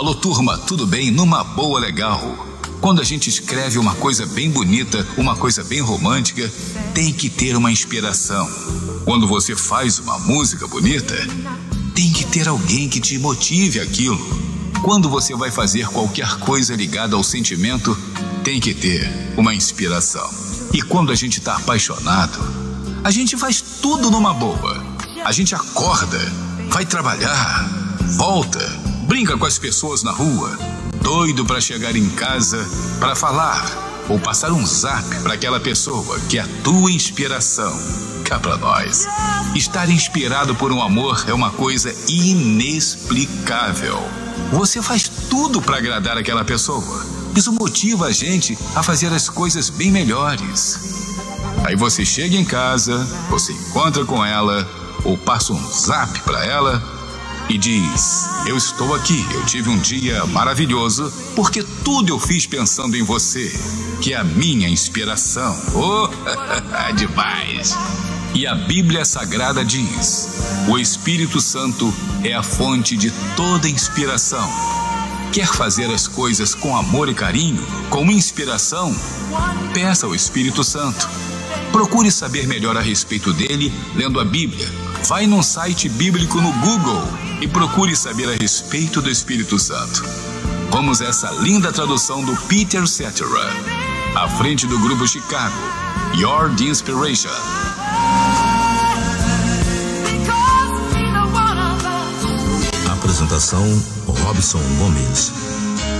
Alô turma, tudo bem? Numa boa, legal. Quando a gente escreve uma coisa bem bonita, uma coisa bem romântica, tem que ter uma inspiração. Quando você faz uma música bonita, tem que ter alguém que te motive aquilo. Quando você vai fazer qualquer coisa ligada ao sentimento, tem que ter uma inspiração. E quando a gente tá apaixonado, a gente faz tudo numa boa. A gente acorda, vai trabalhar, volta, brinca com as pessoas na rua, doido para chegar em casa para falar ou passar um zap para aquela pessoa que é a tua inspiração. Cá pra nós. Estar inspirado por um amor é uma coisa inexplicável. Você faz tudo para agradar aquela pessoa. Isso motiva a gente a fazer as coisas bem melhores. Aí você chega em casa, você encontra com ela ou passa um zap para ela e diz: eu estou aqui, eu tive um dia maravilhoso porque tudo eu fiz pensando em você, que é a minha inspiração. Oh, demais! E a Bíblia Sagrada diz: o Espírito Santo é a fonte de toda inspiração. Quer fazer as coisas com amor e carinho, com inspiração? Peça ao Espírito Santo. Procure saber melhor a respeito dele lendo a Bíblia. Vai num site bíblico no Google e procure saber a respeito do Espírito Santo. Vamos a essa linda tradução do Peter Cetera, à frente do Grupo Chicago, Your The Inspiration. Apresentação: Robson Gomes.